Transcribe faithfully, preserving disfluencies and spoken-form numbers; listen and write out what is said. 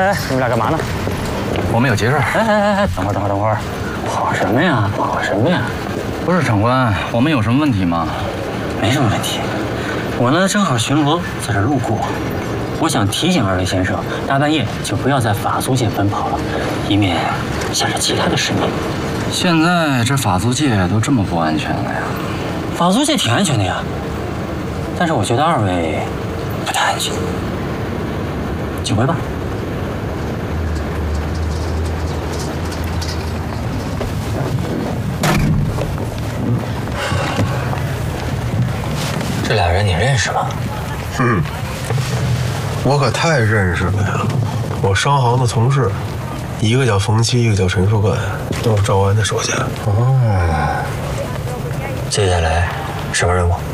哎，你们俩干嘛呢？ 我们有急事。 哎哎哎哎，等会儿等会儿等会儿，跑什么呀？跑什么呀？ 不是长官，我们有什么问题吗？ 没什么问题。我呢正好巡逻，在这路过，我想提醒二位先生，大半夜就不要在法租界奔跑了，以免吓着其他的市民。 现在这法租界都这么不安全了呀？ 法租界挺安全的呀，但是我觉得二位不太安全。请回吧。这俩人你认识吗？ 嗯，我可太认识了呀！我商行的同事，一个叫冯七，一个叫陈树干，都是赵安的手下。 哦，接下来什么任务？